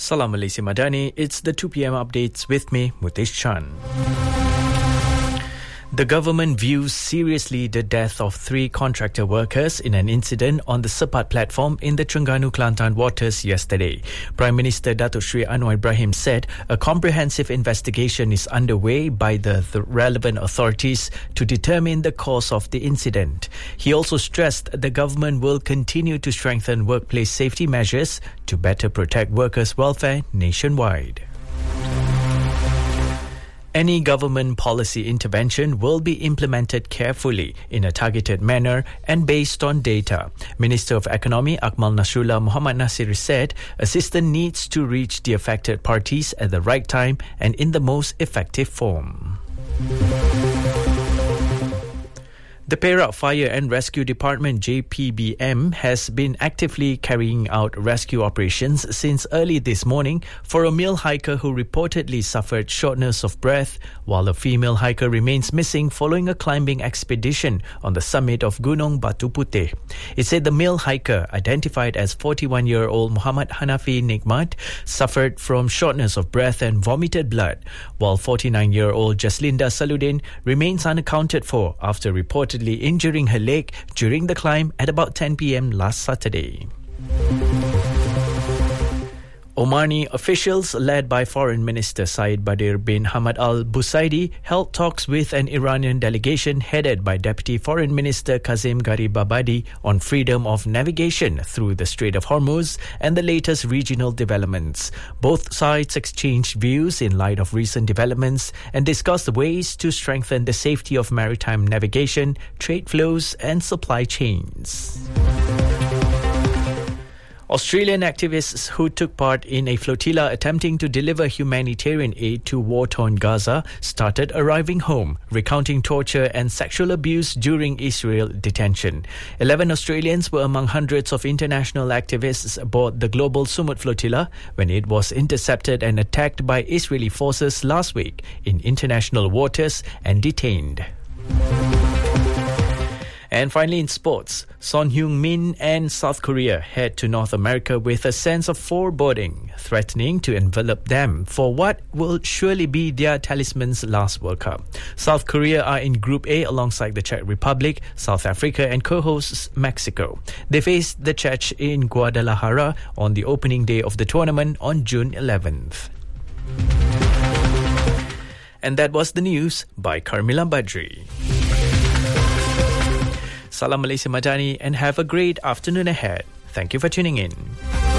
Salam Malaysia Madani, it's the 2 p.m. updates with me, Mutesh Chan. The government views seriously the death of 3 contractor workers in an incident on the Sepat platform in the Terengganu Kelantan waters yesterday. Prime Minister Datuk Sri Anwar Ibrahim said a comprehensive investigation is underway by the relevant authorities to determine the cause of the incident. He also stressed the government will continue to strengthen workplace safety measures to better protect workers' welfare nationwide. Any government policy intervention will be implemented carefully in a targeted manner and based on data. Minister of Economy Akmal Nasrullah Muhammad Nasir said assistance needs to reach the affected parties at the right time and in the most effective form. The Perak Fire and Rescue Department JPBM has been actively carrying out rescue operations since early this morning for a male hiker who reportedly suffered shortness of breath, while a female hiker remains missing following a climbing expedition on the summit of Gunung Batu Putih. It said the male hiker, identified as 41-year-old Muhammad Hanafi Nikmat, suffered from shortness of breath and vomited blood, while 49-year-old Jaslinda Saludin remains unaccounted for after reportedly injuring her leg during the climb at about 10 p.m. last Saturday. Omani officials led by Foreign Minister Said Badr bin Hamad Al Busaidi held talks with an Iranian delegation headed by Deputy Foreign Minister Kazim Garibabadi on freedom of navigation through the Strait of Hormuz and the latest regional developments. Both sides exchanged views in light of recent developments and discussed ways to strengthen the safety of maritime navigation, trade flows and supply chains. Australian activists who took part in a flotilla attempting to deliver humanitarian aid to war-torn Gaza started arriving home, recounting torture and sexual abuse during Israel detention. 11 Australians were among hundreds of international activists aboard the Global Sumut flotilla when it was intercepted and attacked by Israeli forces last week in international waters and detained. And finally in sports, Son Heung-min and South Korea head to North America with a sense of foreboding, threatening to envelop them for what will surely be their talisman's last World Cup. South Korea are in Group A alongside the Czech Republic, South Africa and co-hosts Mexico. They faced the Czech in Guadalajara on the opening day of the tournament on June 11th. And that was the news by Carmila Badri. Salam Malaysia Madani and have a great afternoon ahead. Thank you for tuning in.